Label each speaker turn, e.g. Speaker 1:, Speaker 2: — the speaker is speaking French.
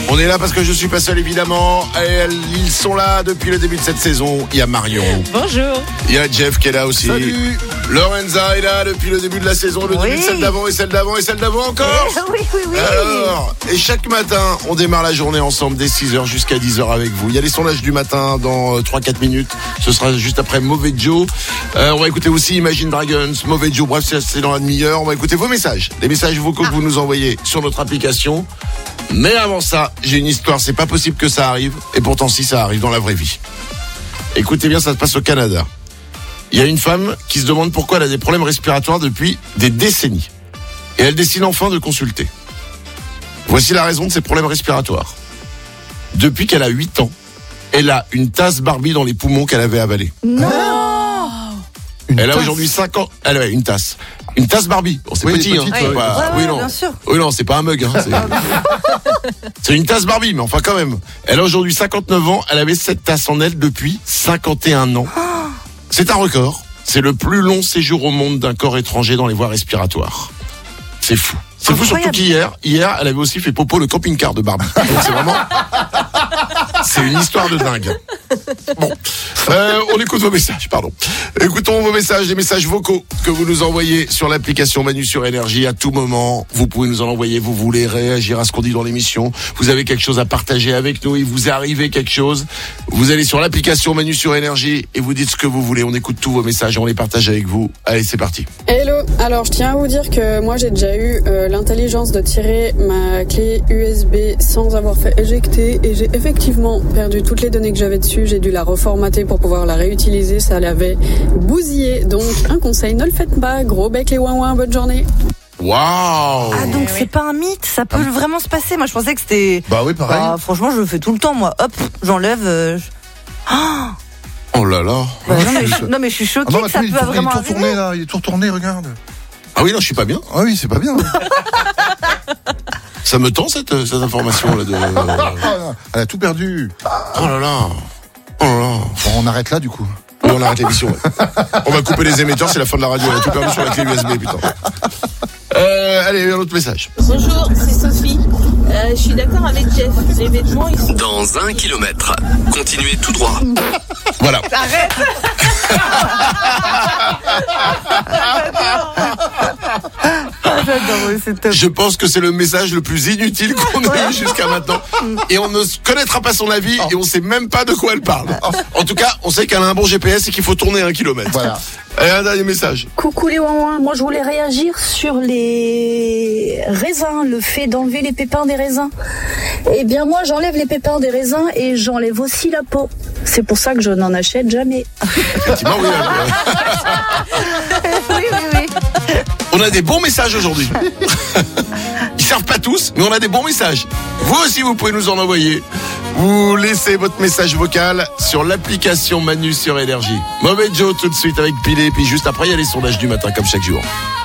Speaker 1: On est là parce que je suis pas seul évidemment. Ils sont là depuis le début de cette saison. Il y a Marion.
Speaker 2: Bonjour.
Speaker 1: Il y a Jeff qui est là aussi.
Speaker 3: Salut.
Speaker 1: Lorenza est là depuis le début de la saison, le début de celle d'avant et celle d'avant et celle d'avant encore.
Speaker 2: Oui.
Speaker 1: Alors, et chaque matin, on démarre la journée ensemble dès 6h jusqu'à 10h avec vous. Il y a les sondages du matin dans 3-4 minutes. Ce sera juste après Mauvais Joe. On va écouter aussi Imagine Dragons, Mauvais Joe. Bref, c'est dans la demi-heure. On va écouter vos messages. Les messages vocaux que vous nous envoyez sur notre application. Mais avant ça, j'ai une histoire. C'est pas possible que ça arrive. Et pourtant, si ça arrive dans la vraie vie. Écoutez bien, ça se passe au Canada. Il y a une femme qui se demande pourquoi elle a des problèmes respiratoires depuis des décennies. Et elle décide enfin de consulter. Voici la raison de ses problèmes respiratoires. Depuis qu'elle a 8 ans, elle a une tasse Barbie dans les poumons qu'elle avait avalée. Elle a aujourd'hui 5 ans. Elle a une tasse. Une tasse Barbie. Bon, c'est petit,
Speaker 3: petite,
Speaker 1: hein.
Speaker 2: Ouais,
Speaker 1: non.
Speaker 2: bien sûr.
Speaker 1: Oui, non, c'est pas un mug, hein. C'est une tasse Barbie, mais enfin quand même. Elle a aujourd'hui 59 ans. Elle avait cette tasse en elle depuis 51 ans. C'est un record. C'est le plus long séjour au monde d'un corps étranger dans les voies respiratoires. C'est fou. C'est fou, surtout qu'hier, elle avait aussi fait popo le camping-car de Barbie. Donc c'est vraiment... C'est une histoire de dingue. Bon, on écoute vos messages, pardon. Écoutons vos messages, les messages vocaux que vous nous envoyez sur l'application Manu sur Énergie à tout moment. Vous pouvez nous en envoyer, vous voulez réagir à ce qu'on dit dans l'émission. Vous avez quelque chose à partager avec nous, il vous est arrivé quelque chose. Vous allez sur l'application Manu sur Énergie et vous dites ce que vous voulez. On écoute tous vos messages et on les partage avec vous. Allez, c'est parti.
Speaker 4: Hello, alors je tiens à vous dire que moi j'ai déjà eu l'intelligence de tirer ma clé USB sans avoir fait éjecter et j'ai effectivement perdu toutes les données que j'avais dessus. J'ai dû la reformater pour pouvoir la réutiliser, ça l'avait bousillé. Donc un conseil, ne le faites pas. Gros bec les ouin-ouin, bonne journée.
Speaker 1: Waouh!
Speaker 2: Ah, donc c'est pas un mythe, ça peut vraiment se passer. Moi je pensais que c'était...
Speaker 3: Bah oui, pareil.
Speaker 2: Bah, franchement je le fais tout le temps moi. Hop, j'enlève...
Speaker 1: Oh là là.
Speaker 2: Bah, non mais je suis choquée que ça peut vraiment
Speaker 3: il est tout retourné là, il est tout retourné, regarde.
Speaker 1: Ah oui, non, je suis pas bien.
Speaker 3: Ah oui, c'est pas bien.
Speaker 1: Ça me tend cette information là de...
Speaker 3: Elle a tout perdu.
Speaker 1: Oh là là. Oh là là.
Speaker 3: Bon, on arrête là du coup.
Speaker 1: Oui, on arrête l'émission. Ouais. On va couper les émetteurs, c'est la fin de la radio. On a tout perdu sur la clé USB, putain. Allez, un autre message.
Speaker 5: Bonjour, c'est Sophie. Je suis d'accord avec Jeff. Les vêtements, ils sont...
Speaker 6: Dans 1 kilomètre, continuez tout droit.
Speaker 1: Voilà.
Speaker 2: Arrête. C'est top.
Speaker 1: Je pense que c'est le message le plus inutile qu'on ait eu jusqu'à maintenant. Et on ne connaîtra pas son avis et on sait même pas de quoi elle parle. En tout cas, on sait qu'elle a un bon GPS et qu'il faut tourner 1 kilomètre.
Speaker 3: Voilà.
Speaker 1: Allez, un dernier message.
Speaker 7: Coucou les ouin-ouin, moi je voulais réagir sur les raisins, le fait d'enlever les pépins des raisins. Eh bien moi j'enlève les pépins des raisins et j'enlève aussi la peau. C'est pour ça que je n'en achète jamais.
Speaker 1: Effectivement, oui.
Speaker 2: Oui.
Speaker 1: On a des bons messages aujourd'hui. Ils servent pas tous, mais on a des bons messages. Vous aussi, vous pouvez nous en envoyer. Vous laissez votre message vocal sur l'application Manu sur Énergie. Mauvais Joe tout de suite avec Pilé, puis juste après, il y a les sondages du matin comme chaque jour.